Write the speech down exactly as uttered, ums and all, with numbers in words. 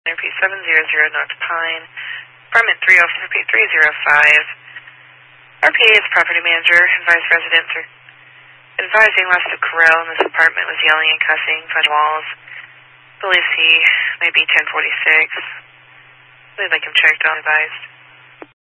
P seven zero zero North Pine, apartment three oh four P three oh five. R P A is property manager. Advised residents are advising Lester Carell in this apartment was yelling and cussing inside walls. Believes he may be ten forty-six. We'd like him checked on advised.